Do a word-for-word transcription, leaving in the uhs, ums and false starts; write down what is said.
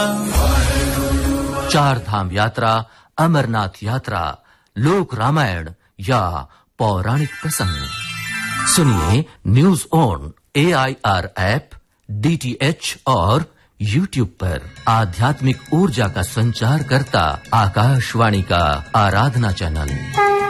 चार धाम यात्रा, अमरनाथ यात्रा, लोक रामायण या पौराणिक प्रसंग सुनिए news on A I R app, D T H और यूट्यूब पर। आध्यात्मिक ऊर्जा का संचार करता आकाशवाणी का आराधना चैनल।